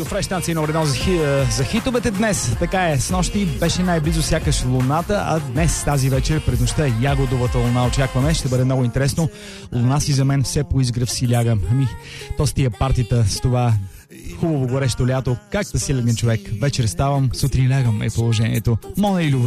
Радио Фреш, станция номер 1 за хитовете днес. Така е, снощи беше най-близо сякаш луната, а днес, тази вечер, пред нощта, ягодовата луна очакваме. Ще бъде много интересно. Луна си за мен все по изгрев си лягам. То с тия партита, с това хубаво горещо лято, как да си легне човек? Вечер ставам, сутрин лягам е положението. Мона и